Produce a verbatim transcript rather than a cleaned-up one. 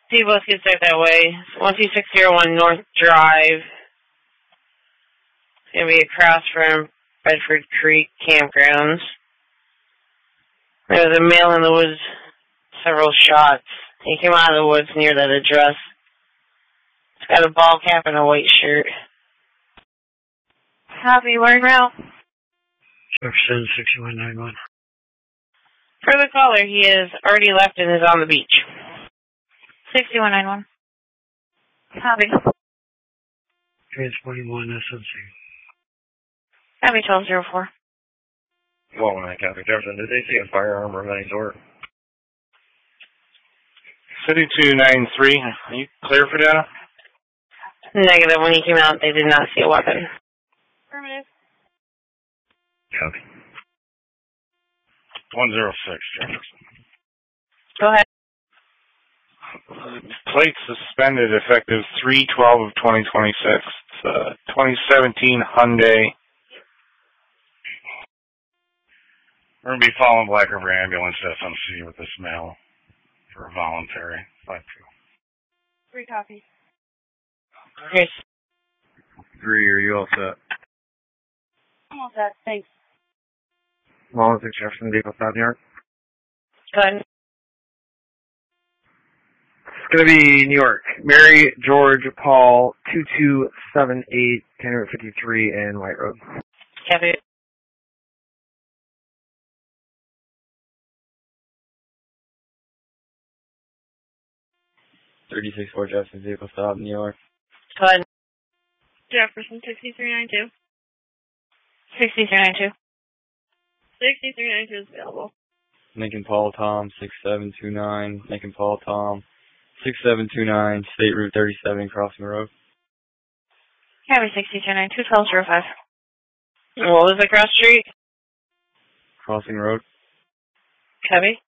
T bus gets out that way. one two six zero one North Drive. It's going to be across from Bedford Creek Campgrounds. There was a male in the woods, several shots. He came out of the woods near that address. He's got a ball cap and a white shirt. Copy, wearing route. Jefferson sixty-one ninety-one. For the caller, he has already left and is on the beach. sixty-one ninety-one. Copy. Transporting-one S M C. Copy, twelve zero four. Well, when I copy Jefferson, did they see a firearm of any sort? City two nine three, are you clear for data? Negative. When he came out, they did not see a weapon. Affirmative. Copy. one zero six, Jefferson. Go ahead. Plate suspended effective three twelve of twenty twenty-six. It's a twenty seventeen Hyundai. We're going to be following Black River Ambulance S M C with this male for a voluntary. five two. Three copies. Chris. Three, are you all set? I'm all set. Thanks. one six Jefferson, vehicle South New York. Go ahead. It's going to be New York. Mary George Paul two two seven eight, ten fifty-three, and White Road. Copy. thirty-six Fort Jefferson, vehicle stop, New York. Go ahead. Jefferson sixty-three ninety-two. sixty-three ninety-two. sixty-three ninety-two is available. Lincoln Paul Tom, six seven two nine. Lincoln Paul Tom, six seven two nine, State Route thirty-seven, Crossing Road. Copy, sixty-two ninety-two, twelve zero five. What was the cross street? Crossing Road. Copy.